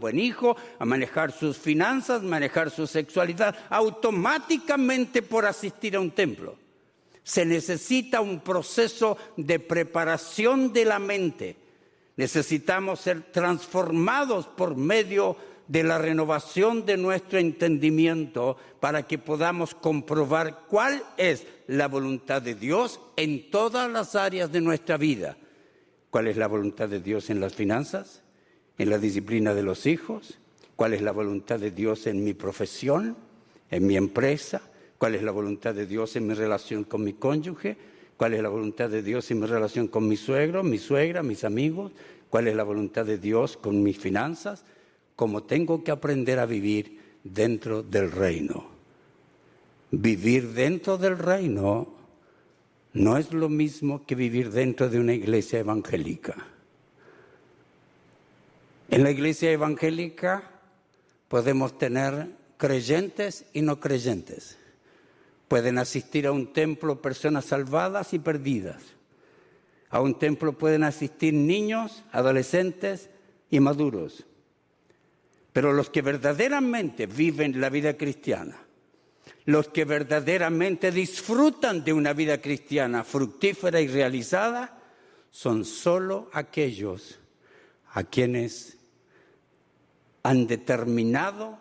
buen hijo, a manejar sus finanzas, manejar su sexualidad, automáticamente por asistir a un templo. Se necesita un proceso de preparación de la mente. Necesitamos ser transformados por medio de la renovación de nuestro entendimiento para que podamos comprobar cuál es la voluntad de Dios en todas las áreas de nuestra vida. ¿Cuál es la voluntad de Dios en las finanzas? ¿En la disciplina de los hijos? ¿Cuál es la voluntad de Dios en mi profesión? ¿En mi empresa? ¿Cuál es la voluntad de Dios en mi relación con mi cónyuge? ¿Cuál es la voluntad de Dios en mi relación con mi suegro, mi suegra, mis amigos? ¿Cuál es la voluntad de Dios con mis finanzas? Cómo tengo que aprender a vivir dentro del reino. Vivir dentro del reino no es lo mismo que vivir dentro de una iglesia evangélica. En la iglesia evangélica podemos tener creyentes y no creyentes. Pueden asistir a un templo personas salvadas y perdidas. A un templo pueden asistir niños, adolescentes y maduros. Pero los que verdaderamente viven la vida cristiana, los que verdaderamente disfrutan de una vida cristiana fructífera y realizada, son solo aquellos a quienes han determinado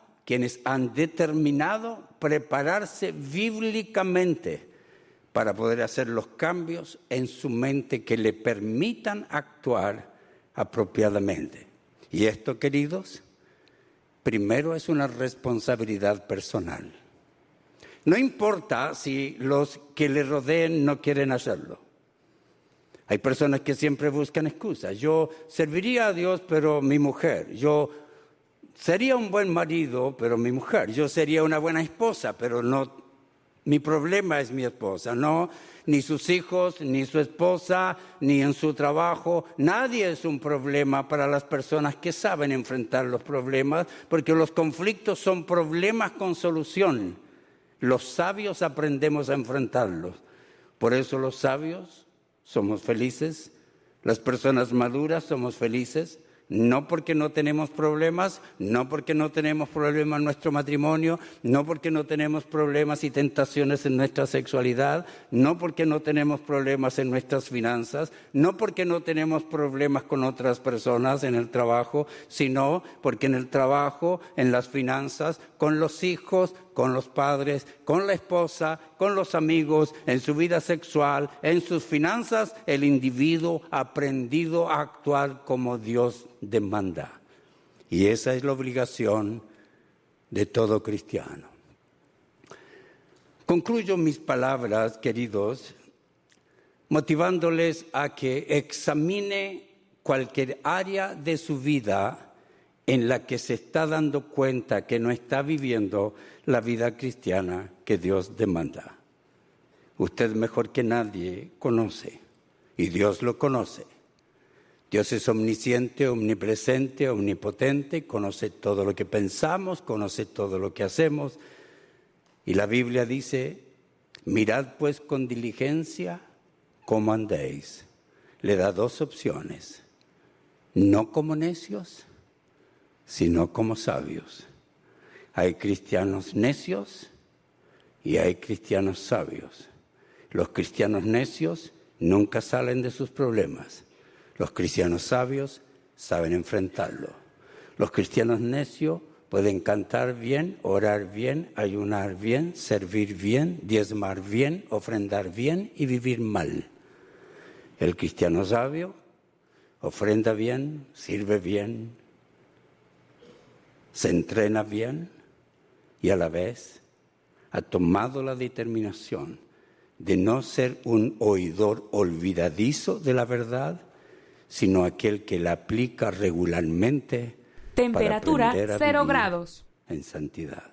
prepararse bíblicamente para poder hacer los cambios en su mente que le permitan actuar apropiadamente. Y esto, queridos, primero es una responsabilidad personal. No importa si los que le rodeen no quieren hacerlo. Hay personas que siempre buscan excusas. Yo serviría a Dios, pero mi mujer. Yo sería un buen marido, pero mi mujer. Yo sería una buena esposa, pero no. Mi problema es mi esposa, no, ni sus hijos, ni su esposa, ni en su trabajo. Nadie es un problema para las personas que saben enfrentar los problemas, porque los conflictos son problemas con solución. Los sabios aprendemos a enfrentarlos. Por eso los sabios somos felices, las personas maduras somos felices. No porque no tenemos problemas, no porque no tenemos problemas en nuestro matrimonio, no porque no tenemos problemas y tentaciones en nuestra sexualidad, no porque no tenemos problemas en nuestras finanzas, no porque no tenemos problemas con otras personas en el trabajo, sino porque en el trabajo, en las finanzas, con los hijos, con los padres, con la esposa, con los amigos, en su vida sexual, en sus finanzas, el individuo ha aprendido a actuar como Dios demanda. Y esa es la obligación de todo cristiano. Concluyo mis palabras, queridos, motivándoles a que examine cualquier área de su vida en la que se está dando cuenta que no está viviendo la vida cristiana que Dios demanda. Usted mejor que nadie conoce, y Dios lo conoce. Dios es omnisciente, omnipresente, omnipotente, conoce todo lo que pensamos, conoce todo lo que hacemos. Y la Biblia dice, mirad pues con diligencia cómo andéis. Le da dos opciones, no como necios, sino como sabios. Hay cristianos necios y hay cristianos sabios. Los cristianos necios nunca salen de sus problemas. Los cristianos sabios saben enfrentarlo. Los cristianos necios pueden cantar bien, orar bien, ayunar bien, servir bien, diezmar bien, ofrendar bien y vivir mal. El cristiano sabio ofrenda bien, sirve bien, se entrena bien y a la vez ha tomado la determinación de no ser un oidor olvidadizo de la verdad, sino aquel que la aplica regularmente. Temperatura para aprender a 0 vivir grados. En santidad.